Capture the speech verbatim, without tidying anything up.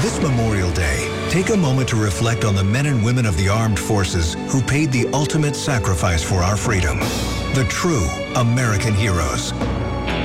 This Memorial Day, take a moment to reflect on the men and women of the armed forces who paid the ultimate sacrifice for our freedom. The true American heroes.